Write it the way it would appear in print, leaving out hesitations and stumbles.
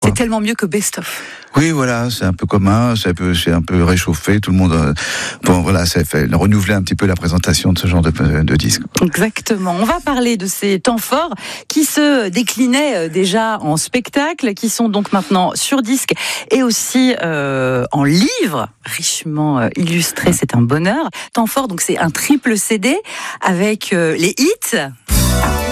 C'est tellement mieux que best-of. Oui, voilà, c'est un peu commun, c'est un peu réchauffé, tout le monde. Bon, voilà, ça fait renouveler un petit peu la présentation de ce genre de disque. Exactement. On va parler de ces temps forts qui se déclinaient déjà en spectacle, qui sont donc maintenant sur disque et aussi en livre, richement illustré. C'est un bonheur. Temps fort, donc c'est un triple CD avec les hits.